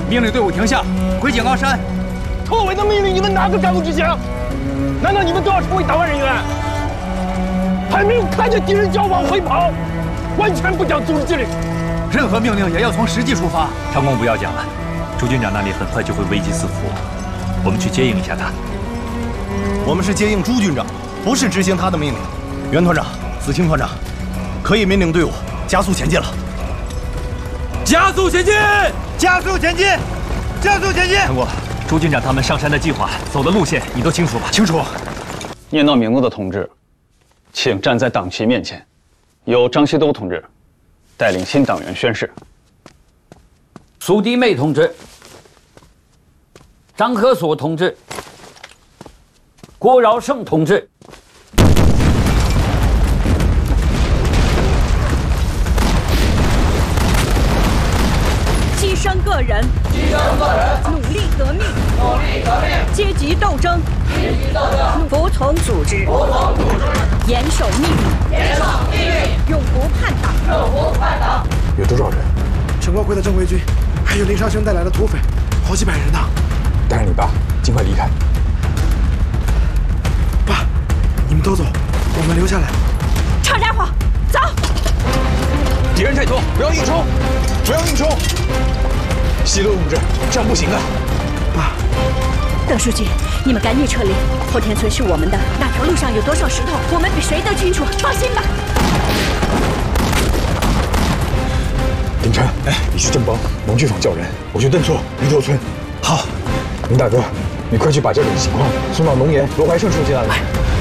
命令队伍停下，回井冈山。 特委的命令，你们哪个敢不执行？难道你们都要成为党外人员？还没有看见敌人就要往回跑，完全不讲组织纪律。 任何命令也要从实际出发。 长工不要讲了，朱军长那里很快就会危机四伏，我们去接应一下他。 我们是接应朱军长，不是执行他的命令。袁团长、子清团长，可以命令队伍加速前进了。 加速前进！ 加速前进！加速前进！ 长工，朱军长他们上山的计划、走的路线你都清楚吧？ 清楚。 念到名字的同志，请站在党旗面前，由张希都同志带领新党员宣誓。 苏迪妹同志、张和所同志、郭饶胜同志。 牺牲个人，努力革命，阶级斗争，服从组织，严守秘密，永不叛党。 有多少人？ 陈国辉的正规军，还有林沙生带来的土匪，好几百人呢。 带着你爸尽快离开。 爸，你们都走，我们留下来。 撤家伙，走！ 敌人太多，不要硬冲，不要硬冲！西路同志，这样不行啊！ 爸， 邓书记，你们赶紧撤离。后田村是我们的，那条路上有多少石头，我们比谁都清楚。放心吧。 丁琛，你去正邦农具坊叫人，我去邓厝鱼头村。 好， 林大哥，你快去把这里的情况送到农研罗怀胜书记那里。